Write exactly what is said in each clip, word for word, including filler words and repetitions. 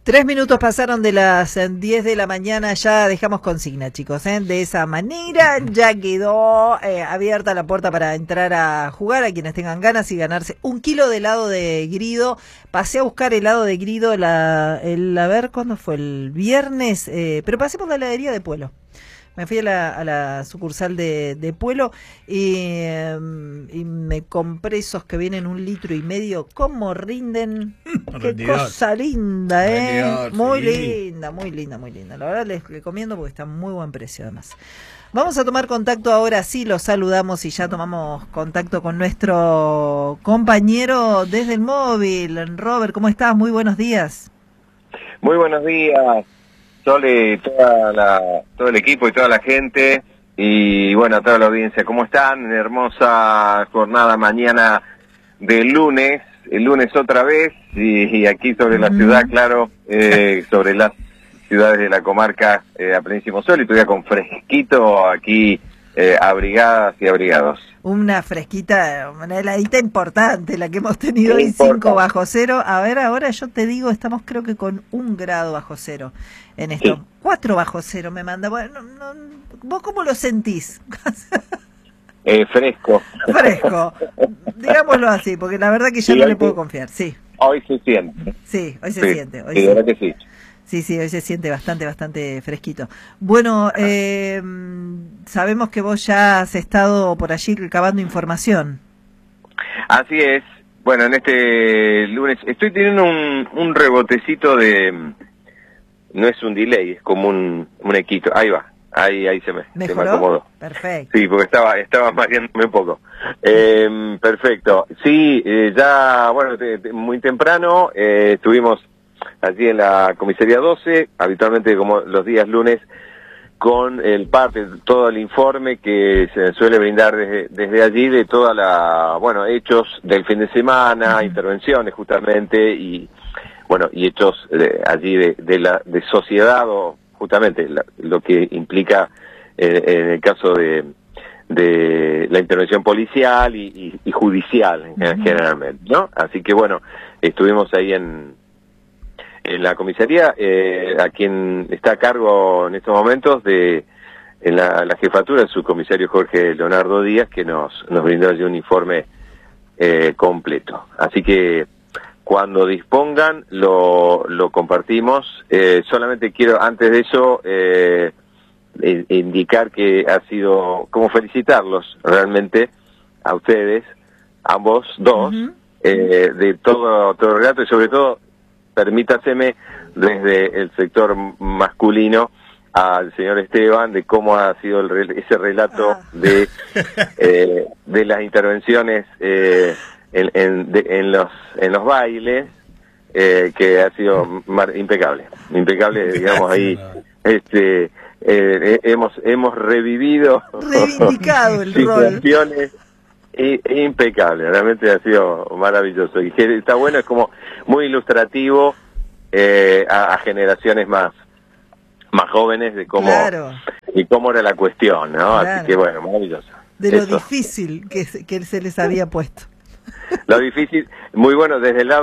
Tres minutos pasaron de las diez de la mañana, ya dejamos consigna, chicos, ¿eh? De esa manera ya quedó eh, abierta la puerta para entrar a jugar a quienes tengan ganas y ganarse un kilo de helado de Grido. Pasé a buscar helado de Grido, la, el, a ver, ¿cuándo fue? El viernes, eh, pero pasé por la heladería de Pueblo. Me fui a la, a la sucursal de, de Pueblo y, eh, y me compré esos que vienen un litro y medio. ¿Cómo rinden? Qué Rendidor. cosa linda, ¿eh? Rendidor, muy sí. linda, muy linda, muy linda. La verdad les recomiendo porque está a muy buen precio además. Vamos a tomar contacto ahora, sí, los saludamos y ya tomamos contacto con nuestro compañero desde el móvil. Robert, ¿cómo estás? Muy buenos días. Muy buenos días. Sole, toda la, todo el equipo y toda la gente, y bueno, a toda la audiencia, ¿cómo están? Hermosa jornada mañana de lunes, el lunes otra vez, y, y aquí sobre la ciudad, claro, eh, sobre las ciudades de la comarca eh, a plenísimo sol, y todavía con fresquito aquí, eh, abrigadas y abrigados. Una fresquita, una heladita importante la que hemos tenido hoy, Importante. cinco bajo cero. A ver, ahora yo te digo, estamos creo que con un grado bajo cero en esto. Sí. Cuatro bajo cero me manda. Bueno, no, no, ¿vos cómo lo sentís? Eh, fresco. Fresco, digámoslo así, porque la verdad que ya Sí, no hoy le puedo sí. confiar. Sí, Hoy se siente. sí, hoy se Sí, siente. Hoy sí, sí. de verdad que sí. Sí, sí, hoy se siente bastante, bastante fresquito. Bueno, eh, sabemos que vos ya has estado por allí recabando información. Así es. Bueno, en este lunes estoy teniendo un, un rebotecito de... No es un delay, es como un, un equito. Ahí va, ahí ahí se me, se me ¿Mejoró? acomodó. Perfecto. Sí, porque estaba estaba mareándome un poco. Eh, perfecto. Sí, eh, ya, bueno, te- te- muy temprano eh, estuvimos allí en la comisaría doce, habitualmente como los días lunes, con el parte, todo el informe que se suele brindar desde, desde allí de toda la, bueno, hechos del fin de semana, Ujú. intervenciones justamente, y bueno, y hechos de, allí de, de la de sociedad, o justamente la- lo que implica eh, en el caso de, de la intervención policial y, y- y judicial en- Ujú. generalmente, ¿no? Así que bueno, estuvimos ahí en en la comisaría, eh, a quien está a cargo en estos momentos de en la, la jefatura, el subcomisario Jorge Leonardo Díaz, que nos nos brindó allí un informe eh, completo. Así que cuando dispongan lo, lo compartimos. Eh, solamente quiero, antes de eso, eh, in- indicar que ha sido, como felicitarlos realmente a ustedes, ambos dos, Ujú. eh, de todo, todo el relato, y sobre todo, permítaseme, desde el sector masculino, al señor Esteban, de cómo ha sido el, rel- ese relato Ah. de eh, de las intervenciones eh, en, en, de- en los en los bailes, eh, que ha sido mar- impecable, impecable, digamos ahí, este, eh, hemos hemos revivido Reivindicado el rol. situaciones i- impecables, realmente ha sido maravilloso, y que está bueno, es como muy ilustrativo eh, a, a generaciones más más jóvenes de cómo Claro. y cómo era la cuestión, ¿no? Claro. Así que bueno, maravilloso. De lo Eso. difícil que, se- que se les había puesto. Lo difícil, muy bueno, desde el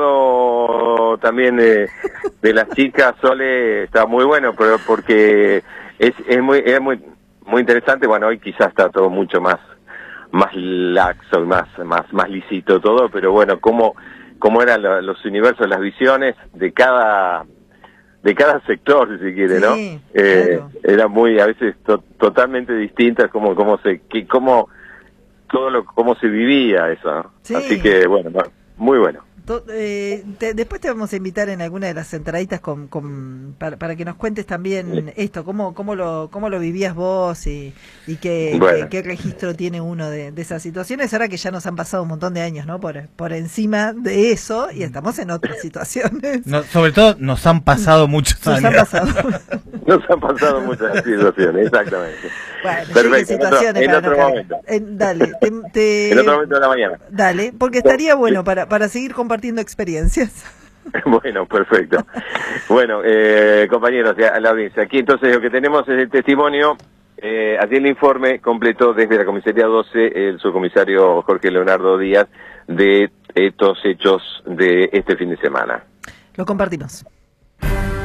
lado también de, de las chicas, Sole, está muy bueno, pero porque es, es muy es muy muy interesante. Bueno, hoy quizás está todo mucho más más laxo y más más más lisito todo, pero bueno, cómo cómo eran lo- los universos, las visiones de cada de cada sector, si se quiere, Sí, ¿no? Eh, claro. era muy, a veces, to- totalmente distintas, como cómo se, que, cómo, todo lo, cómo se vivía eso, ¿no? Sí. Así que, bueno, no, muy bueno. To- eh, te- después te vamos a invitar en alguna de las entraditas con, con, para, para que nos cuentes también esto, cómo, cómo, lo, cómo lo vivías vos y, y qué, Bueno. qué, qué registro tiene uno de, de esas situaciones. Ahora que ya nos han pasado un montón de años, ¿no? Por, por encima de eso y estamos en otras situaciones. No, sobre todo nos han pasado muchos Nos años. han pasado. Nos han pasado muchas situaciones, exactamente. Bueno, Perfecto, lleguen en otro- situaciones en para otro no caer. momento. En- dale, te, te- En otro momento de la mañana. dale, porque estaría bueno para, para seguir compartiendo experiencias. Bueno, perfecto. Bueno, eh, compañeros de la audiencia, aquí entonces lo que tenemos es el testimonio, eh, así el informe completo desde la comisaría doce, el subcomisario Jorge Leonardo Díaz, de estos hechos de este fin de semana. Lo compartimos.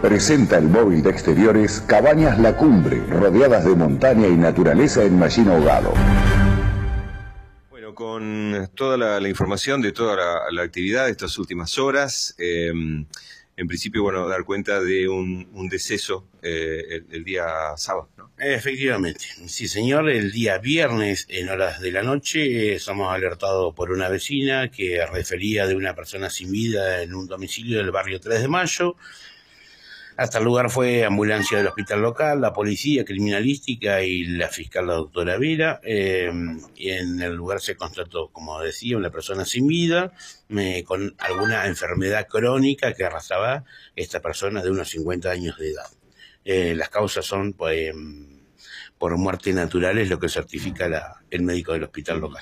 presenta el móvil de exteriores Cabañas La Cumbre, rodeadas de montaña y naturaleza en Mallín Ahogado. Bueno, con toda la, la información de toda la, la actividad de estas últimas horas, eh, en principio, bueno, dar cuenta de un, un deceso eh, el, el día sábado, ¿no? Efectivamente, sí señor, el día viernes en horas de la noche eh, somos alertados por una vecina que refería de una persona sin vida en un domicilio del barrio tres de mayo. Hasta el lugar fue ambulancia del hospital local, la policía criminalística y la fiscal, la doctora Vera. Eh, en el lugar se constató, como decía, una persona sin vida, eh, con alguna enfermedad crónica que arrastraba esta persona de unos cincuenta años de edad. Eh, las causas son pues, por muerte natural, es lo que certifica la, el médico del hospital local.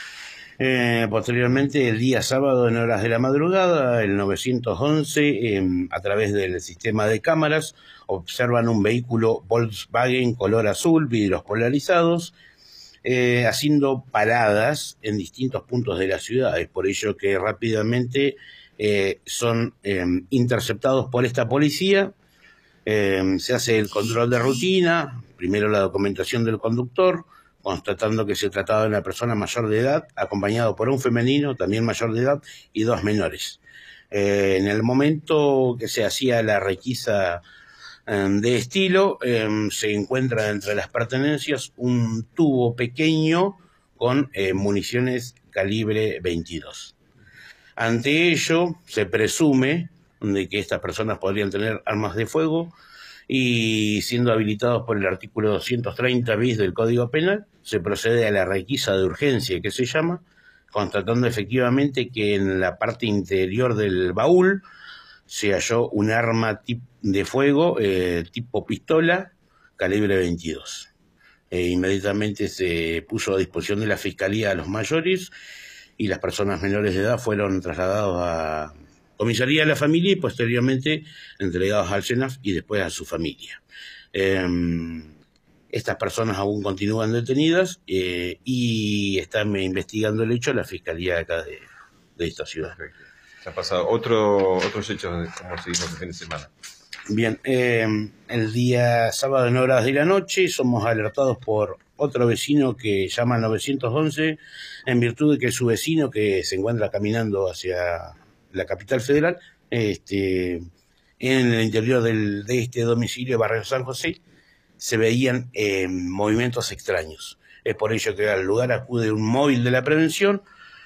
Eh, posteriormente, el día sábado en horas de la madrugada, el nueve once, eh, a través del sistema de cámaras, observan un vehículo Volkswagen color azul, vidrios polarizados, eh, haciendo paradas en distintos puntos de la ciudad. Es por ello que rápidamente eh, son eh, interceptados por esta policía. Eh, se hace el control de rutina, primero la documentación del conductor, constatando que se trataba de una persona mayor de edad, acompañado por un femenino, también mayor de edad, y dos menores. Eh, en el momento que se hacía la requisa eh, de estilo, eh, se encuentra entre las pertenencias un tubo pequeño con eh, municiones calibre veintidós. Ante ello, se presume de que estas personas podrían tener armas de fuego, y siendo habilitados por el artículo doscientos treinta bis del Código Penal, se procede a la requisa de urgencia, que se llama, constatando efectivamente que en la parte interior del baúl se halló un arma de fuego eh, tipo pistola, calibre veintidós. Eh, inmediatamente se puso a disposición de la Fiscalía a los mayores, y las personas menores de edad fueron trasladados a comisaría de la familia y posteriormente entregados al SENAF y después a su familia. Eh, estas personas aún continúan detenidas eh, y están investigando el hecho la Fiscalía de acá de, de esta ciudad. Perfecto. Se ha pasado otro, otros hechos, como se dijo el fin de semana. Bien, eh, el día sábado en horas de la noche somos alertados por otro vecino que llama al nueve once en virtud de que su vecino, que se encuentra caminando hacia la capital federal, este, en el interior del, de este domicilio, barrio San José, se veían eh, movimientos extraños. Es por ello que al lugar acude un móvil de la prevención,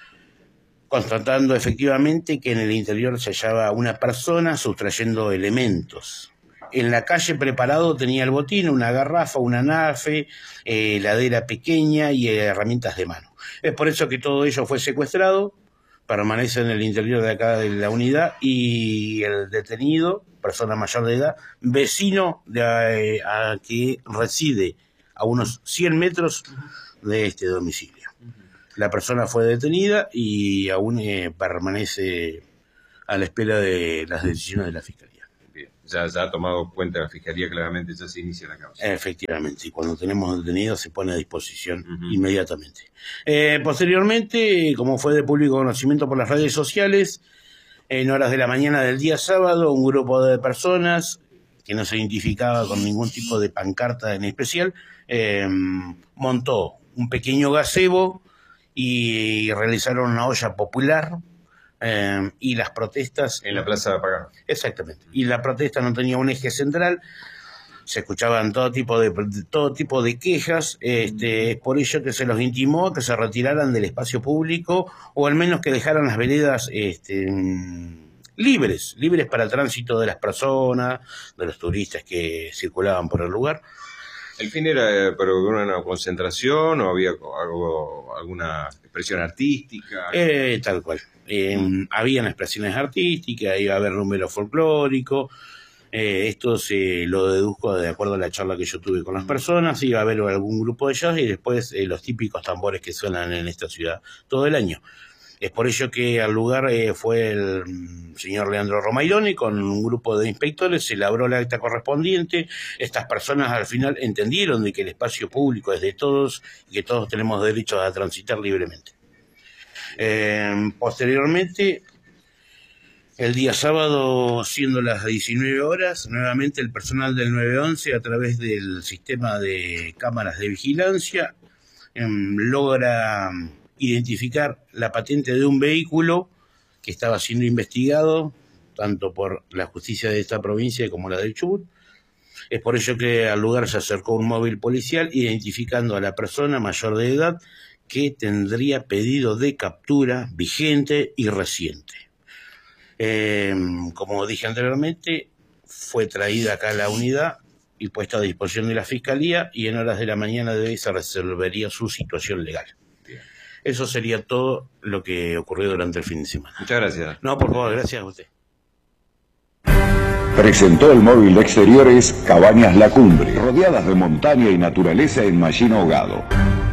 constatando efectivamente que en el interior se hallaba una persona sustrayendo elementos. En la calle preparado tenía el botín, una garrafa, una nafe, eh, heladera pequeña y eh, herramientas de mano. Es por eso que todo ello fue secuestrado, permanece en el interior de acá de la unidad, y el detenido, persona mayor de edad, vecino de eh, a que reside a unos cien metros de este domicilio. La persona fue detenida y aún eh, permanece a la espera de las decisiones de la Fiscalía. Bien. Ya, ya ha tomado cuenta la Fiscalía, claramente ya se inicia la causa. Efectivamente, y cuando tenemos detenidos se pone a disposición Uh-huh. inmediatamente. Eh, posteriormente, como fue de público conocimiento por las redes sociales, en horas de la mañana del día sábado, un grupo de personas que no se identificaba con ningún tipo de pancarta en especial, eh, montó un pequeño gazebo y realizaron una olla popular. Eh, y las protestas... En la Plaza de Apagado. Exactamente. Y la protesta no tenía un eje central, se escuchaban todo tipo de, de todo tipo de quejas, este, es por ello que se los intimó a que se retiraran del espacio público, o al menos que dejaran las veredas este, libres, libres para el tránsito de las personas, de los turistas que circulaban por el lugar. ¿El fin era para una concentración o había algo, alguna expresión artística? Eh, tal cual. Eh, habían expresiones artísticas, iba a haber número folclórico. Eh, esto se lo deduzco de acuerdo a la charla que yo tuve con las personas. Iba a haber algún grupo de ellos y después eh, los típicos tambores que suenan en esta ciudad todo el año. Es por ello que al lugar eh, fue el mm, señor Leandro Romaironi con un grupo de inspectores, se elaboró la acta correspondiente. Estas personas al final entendieron de que el espacio público es de todos y que todos tenemos derecho a transitar libremente. Eh, posteriormente, El día sábado, siendo las diecinueve horas, nuevamente el personal del nueve once, a través del sistema de cámaras de vigilancia, eh, logra identificar la patente de un vehículo que estaba siendo investigado tanto por la justicia de esta provincia como la del Chubut. Es por ello que al lugar se acercó un móvil policial identificando a la persona mayor de edad que tendría pedido de captura vigente y reciente. Eh, como dije anteriormente, fue traída acá a la unidad y puesta a disposición de la Fiscalía, y en horas de la mañana de hoy se resolvería su situación legal. Bien. Eso sería todo lo que ocurrió durante el fin de semana. Muchas gracias. No, por favor, gracias a usted. Presentó el móvil de exteriores Cabañas La Cumbre, rodeadas de montaña y naturaleza en Mallín Ahogado.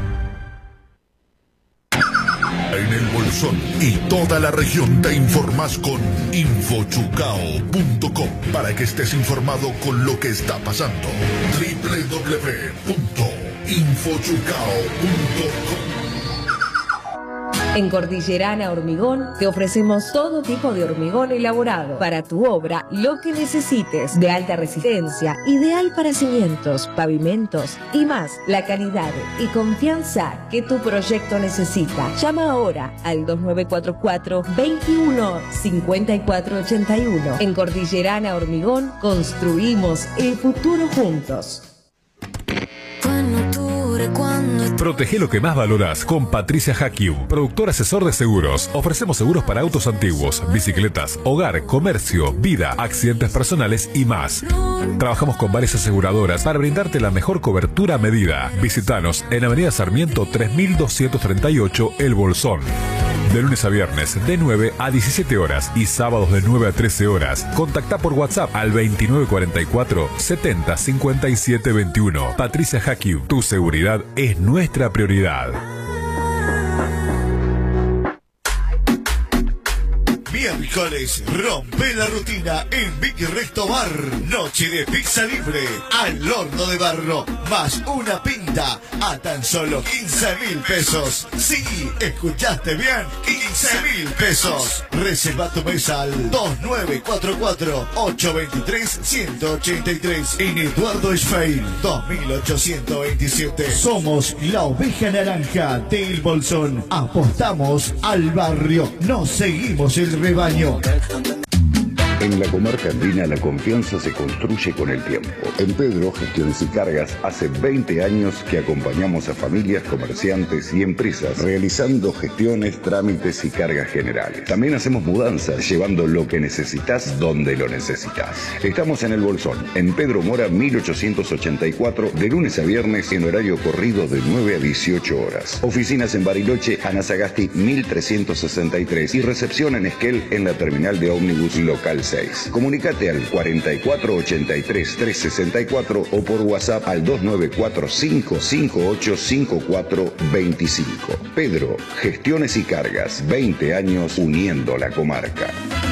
En el Bolsón y toda la región te informás con infochucao punto com para que estés informado con lo que está pasando. doble u doble u doble u punto infochucao punto com. En Cordillerana Hormigón te ofrecemos todo tipo de hormigón elaborado para tu obra, lo que necesites, de alta resistencia, ideal para cimientos, pavimentos y más, la calidad y confianza que tu proyecto necesita. Llama ahora al dos nueve cuatro cuatro, veintiuno, cincuenta y cuatro ochenta y uno. En Cordillerana Hormigón construimos el futuro juntos. Protege lo que más valoras con Patricia Hakiu, productor asesor de seguros. Ofrecemos seguros para autos antiguos, bicicletas, hogar, comercio, vida, accidentes personales y más. Trabajamos con varias aseguradoras para brindarte la mejor cobertura a medida. Visítanos en Avenida Sarmiento tres mil doscientos treinta y ocho, El Bolsón. De lunes a viernes, de nueve a diecisiete horas y sábados de nueve a trece horas. Contacta por WhatsApp al veintinueve cuarenta y cuatro, setenta cincuenta y siete veintiuno. Patricia Hakiu, tu seguridad es nuestra prioridad. Miércoles, rompe la rutina en Vicky Resto Bar. Noche de pizza libre al horno de barro, más una pinta a tan solo quince mil pesos. Sí, escuchaste bien, quince mil pesos. Reserva tu mesa al dos nueve cuatro cuatro, ocho dos tres, uno ocho tres en Eduardo Schfeil, dos mil ochocientos veintisiete. Somos la oveja naranja del Bolsón. Apostamos al barrio, nos seguimos el rebaño. En la comarca andina la confianza se construye con el tiempo. En Pedro Gestiones y Cargas hace veinte años que acompañamos a familias, comerciantes y empresas realizando gestiones, trámites y cargas generales. También hacemos mudanzas, llevando lo que necesitas donde lo necesitas. Estamos en El Bolsón, en Pedro Mora mil ochocientos ochenta y cuatro, de lunes a viernes en horario corrido de nueve a dieciocho horas. Oficinas en Bariloche, Ana Sagasti mil trescientos sesenta y tres y recepción en Esquel en la terminal de ómnibus local seis. Comunicate al cuarenta y cuatro ochenta y tres, trescientos sesenta y cuatro o por WhatsApp al dos nueve cuatro cinco cinco ocho cinco cuatro veinticinco. Pedro, Gestiones y Cargas, veinte años uniendo la comarca.